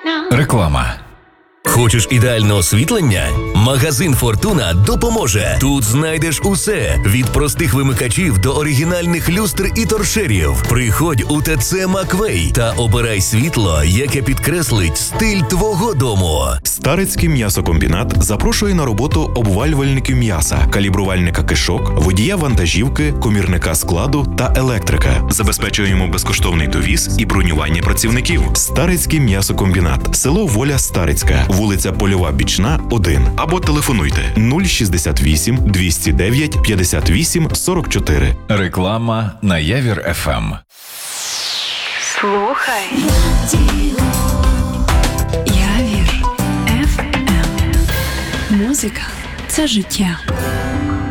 Реклама. Хочеш ідеальне освітлення? Магазин «Фортуна» допоможе. Тут знайдеш усе – від простих вимикачів до оригінальних люстр і торшерів. Приходь у ТЦ «Маквей» та обирай світло, яке підкреслить стиль твого дому. Старицький м'ясокомбінат запрошує на роботу обвалювальників м'яса, калібрувальника кишок, водія вантажівки, комірника складу та електрика. Забезпечуємо безкоштовний довіз і бронювання працівників. Старицький м'ясокомбінат. Село Воля Старицька. Вулиця Польова Бічна, 1. Або телефонуйте 068 209 58 44. Реклама на Явір ФМ. Слухай. Явір ФМ. Музика – це життя.